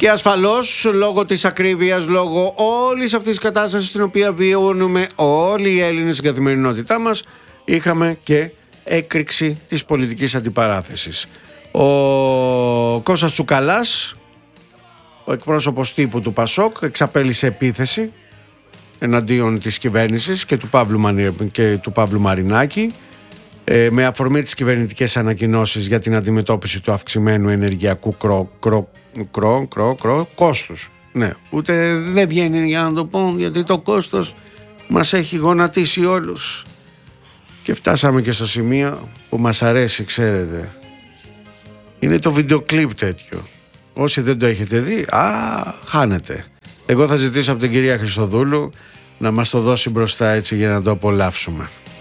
Και ασφαλώς λόγω της ακρίβειας, λόγω όλης αυτής της κατάστασης στην οποία βιώνουμε όλοι οι Έλληνες στην καθημερινότητά μας, είχαμε και έκρηξη της πολιτικής αντιπαράθεσης. Ο Κώστας Τσουκαλάς, ο εκπρόσωπος τύπου του ΠΑΣΟΚ, εξαπέλυσε επίθεση εναντίον της κυβέρνησης και του Παύλου Μαρινάκη, με αφορμή τις κυβερνητικές ανακοινώσεις για την αντιμετώπιση του αυξημένου ενεργειακού κόστους. Ναι, ούτε δεν βγαίνει για να το πω, γιατί το κόστος μας έχει γονατίσει όλους. Και φτάσαμε και στο σημείο που μας αρέσει, ξέρετε. Είναι το βιντεοκλίπ τέτοιο. Όσοι δεν το έχετε δει, χάνετε. Εγώ θα ζητήσω από την κυρία Χριστοδούλου να μας το δώσει μπροστά έτσι για να το απολαύσουμε.